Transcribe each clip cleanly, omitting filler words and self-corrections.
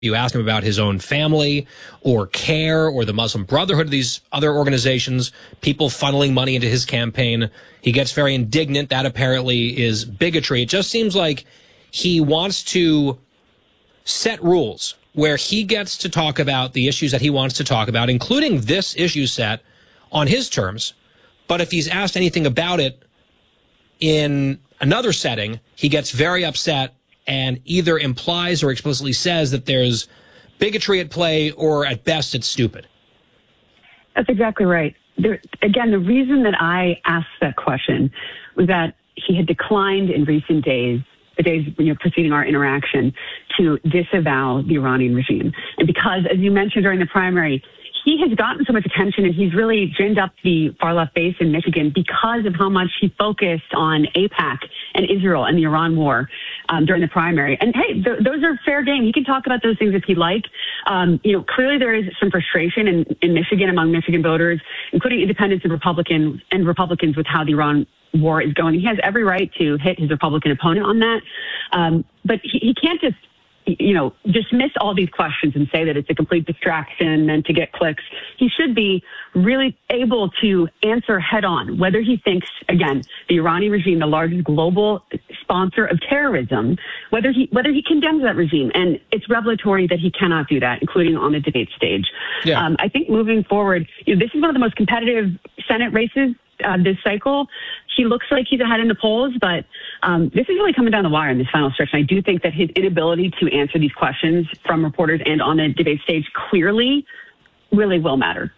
You ask him about his own family or CARE or the Muslim Brotherhood, these other organizations, people funneling money into his campaign. He gets very indignant. That apparently is bigotry. It just seems like he wants to set rules where he gets to talk about the issues that he wants to talk about, including this issue set, on his terms. But if he's asked anything about it in another setting, he gets very upset and either implies or explicitly says that there's bigotry at play, or at best it's stupid. That's exactly right. Again, the reason that I asked that question was that he had declined in recent days, the days preceding our interaction, to disavow the Iranian regime. And because, as you mentioned during the primary, he has gotten so much attention and he's really ginned up the far-left base in Michigan because of how much he focused on AIPAC and Israel and the Iran war during the primary. And, hey, those are fair game. He can talk about those things if he'd like. Clearly there is some frustration in Michigan among Michigan voters, including independents and Republicans with how the Iran war is going. He has every right to hit his Republican opponent on that. But he can't just dismiss all these questions and say that it's a complete distraction and to get clicks. He should be really able to answer head on whether he thinks, again, the Iranian regime, the largest global sponsor of terrorism, whether he condemns that regime. And it's revelatory that he cannot do that, including on the debate stage. Yeah. I think moving forward, this is one of the most competitive Senate races this cycle. He looks like he's ahead in the polls, but this is really coming down the wire in this final stretch. And I do think that his inability to answer these questions from reporters and on the debate stage clearly really will matter.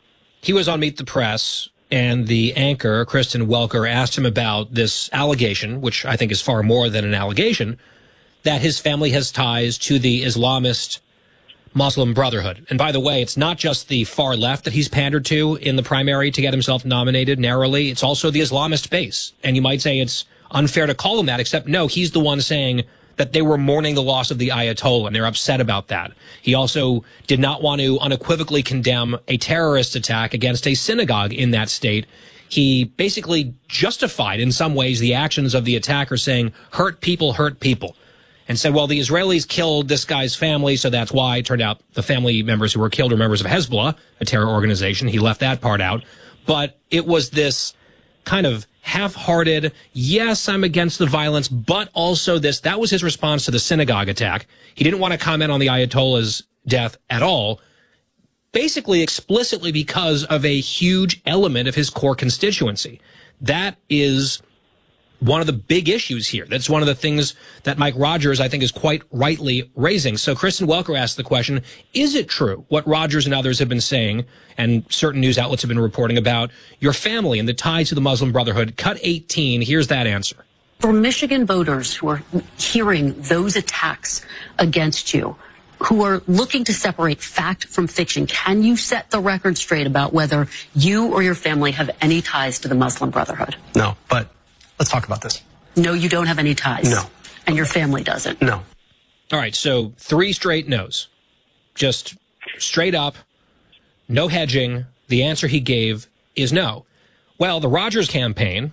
He was on Meet the Press, and the anchor, Kristen Welker, asked him about this allegation, which I think is far more than an allegation, that his family has ties to the Islamist Muslim Brotherhood. And by the way, it's not just the far left that he's pandered to in the primary to get himself nominated narrowly. It's also the Islamist base. And you might say it's unfair to call him that, except no, he's the one saying that they were mourning the loss of the Ayatollah, and they're upset about that. He also did not want to unequivocally condemn a terrorist attack against a synagogue in that state. He basically justified in some ways the actions of the attacker, saying, hurt people, and said, well, the Israelis killed this guy's family, so that's why. It turned out the family members who were killed are members of Hezbollah, a terror organization. He left that part out. But it was this kind of half-hearted, yes, I'm against the violence, but also this. That was his response to the synagogue attack. He didn't want to comment on the Ayatollah's death at all, basically explicitly because of a huge element of his core constituency. That is one of the big issues here. That's one of the things that Mike Rogers, I think, is quite rightly raising. So Kristen Welker asked the question, is it true what Rogers and others have been saying, and certain news outlets have been reporting about your family and the ties to the Muslim Brotherhood? Cut 18, here's that answer. For Michigan voters who are hearing those attacks against you, who are looking to separate fact from fiction, can you set the record straight about whether you or your family have any ties to the Muslim Brotherhood? No, but let's talk about this. No, you don't have any ties. No. And your family doesn't. No. All right, so 3 straight no's. Just straight up, no hedging. The answer he gave is no. Well, the Rogers campaign,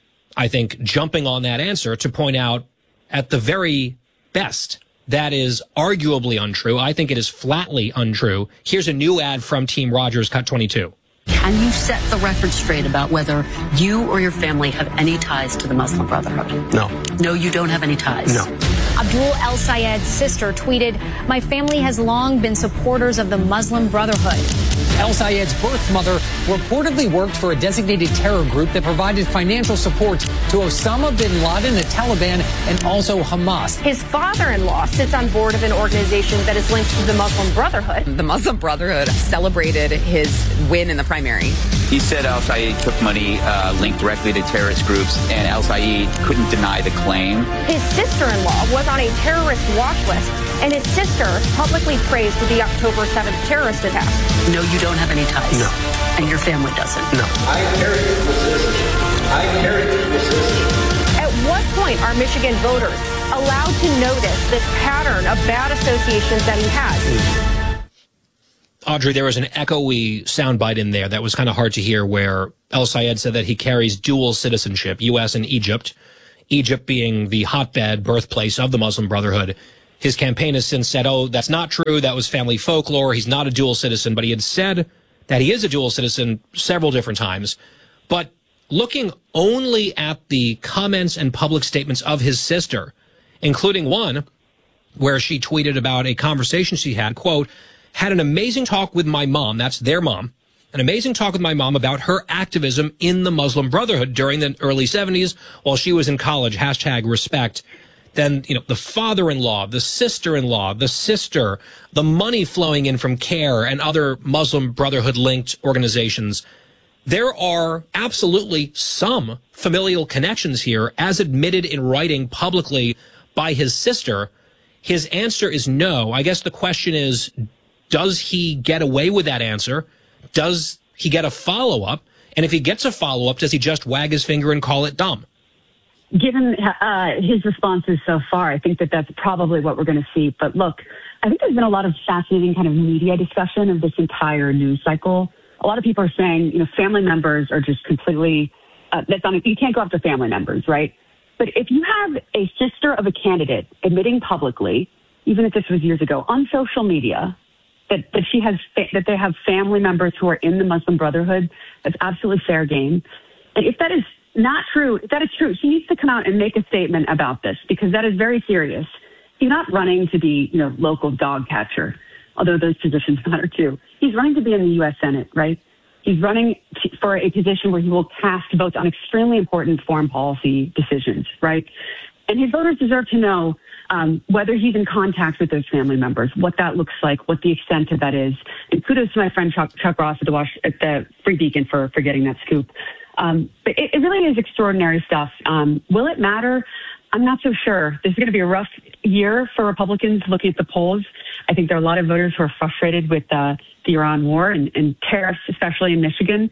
I think, jumping on that answer to point out at the very best that is arguably untrue. I think it is flatly untrue. Here's a new ad from Team Rogers, cut 22. Can you set the record straight about whether you or your family have any ties to the Muslim Brotherhood? No. No, you don't have any ties? No. Abdul El Sayed's sister tweeted, "My family has long been supporters of the Muslim Brotherhood." El Sayed's birth mother reportedly worked for a designated terror group that provided financial support to Osama bin Laden, the Taliban, and also Hamas. His father-in-law sits on board of an organization that is linked to the Muslim Brotherhood. The Muslim Brotherhood celebrated his win in the primary. He said Al Sayed took money linked directly to terrorist groups, and Al Sayed couldn't deny the claim. His sister-in-law was on a terrorist watch list, and his sister publicly praised the October 7th terrorist attack. No, you don't have any ties. No. And your family doesn't. No. I carry the citizenship. At what point are Michigan voters allowed to notice this pattern of bad associations that he has? Audrey, there was an echoey soundbite in there that was kind of hard to hear, where El Sayed said that he carries dual citizenship, U.S. and Egypt, Egypt being the hotbed birthplace of the Muslim Brotherhood. His campaign has since said, oh, that's not true. That was family folklore. He's not a dual citizen. But he had said that he is a dual citizen several different times. But looking only at the comments and public statements of his sister, including one where she tweeted about a conversation she had, quote, had an amazing talk with my mom, that's their mom, an amazing talk with my mom about her activism in the Muslim Brotherhood during the early 70s while she was in college, hashtag respect. Then, the father-in-law, the sister-in-law, the sister, the money flowing in from CARE and other Muslim Brotherhood-linked organizations. There are absolutely some familial connections here, as admitted in writing publicly by his sister. His answer is no. I guess the question is, does he get away with that answer? Does he get a follow-up? And if he gets a follow-up, does he just wag his finger and call it dumb? Given his responses so far, I think that that's probably what we're going to see. But look, I think there's been a lot of fascinating kind of media discussion of this entire news cycle. A lot of people are saying, family members are just completely, you can't go after family members, right? But if you have a sister of a candidate admitting publicly, even if this was years ago, on social media, that they have family members who are in the Muslim Brotherhood, that's absolutely fair game. And if that is not true, if that is true, she needs to come out and make a statement about this, because that is very serious. He's not running to be, local dog catcher, although those positions matter too. He's running to be in the U.S. Senate, right? He's running for a position where he will cast votes on extremely important foreign policy decisions, right? And his voters deserve to know whether he's in contact with those family members, what that looks like, what the extent of that is. And kudos to my friend Chuck Ross at the Free Beacon for getting that scoop. But it really is extraordinary stuff. Will it matter? I'm not so sure. This is going to be a rough year for Republicans looking at the polls. I think there are a lot of voters who are frustrated with the Iran war and tariffs, especially in Michigan.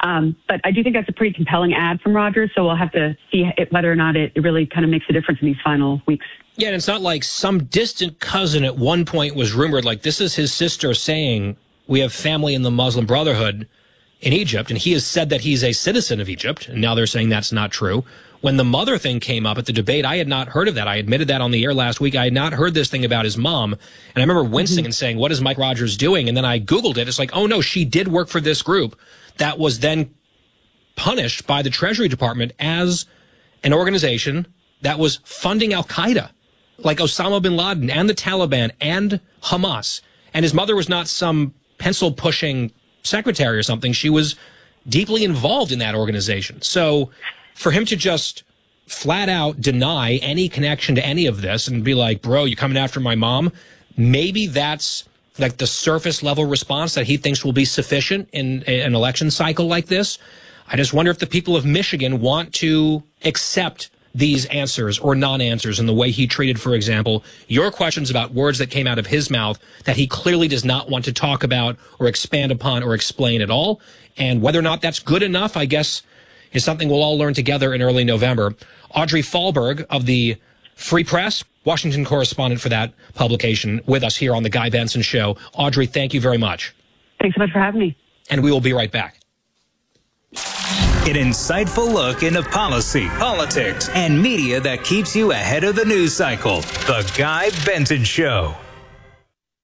But I do think that's a pretty compelling ad from Rogers, so we'll have to see whether or not it really kind of makes a difference in these final weeks. Yeah, and it's not like some distant cousin at one point was rumored, like this is his sister saying we have family in the Muslim Brotherhood in Egypt, and he has said that he's a citizen of Egypt, and now they're saying that's not true. When the mother thing came up at the debate, I had not heard of that. I admitted that on the air last week. I had not heard this thing about his mom, and I remember wincing and saying, what is Mike Rogers doing? And then I Googled it. It's like, oh, no, she did work for this group that was then punished by the Treasury Department as an organization that was funding al-Qaeda, like Osama bin Laden and the Taliban and Hamas. And his mother was not some pencil-pushing secretary or something. She was deeply involved in that organization. So for him to just flat out deny any connection to any of this and be like, bro, you coming after my mom, maybe that's like the surface level response that he thinks will be sufficient in an election cycle like this. I just wonder if the people of Michigan want to accept these answers or non-answers in the way he treated, for example, your questions about words that came out of his mouth that he clearly does not want to talk about or expand upon or explain at all. And whether or not that's good enough, I guess, is something we'll all learn together in early November. Audrey Fahlberg of the Free Press, Washington correspondent for that publication, with us here on The Guy Benson Show. Audrey, thank you very much. Thanks so much for having me. And we will be right back. An insightful look into policy, politics, and media that keeps you ahead of the news cycle. The Guy Benson Show.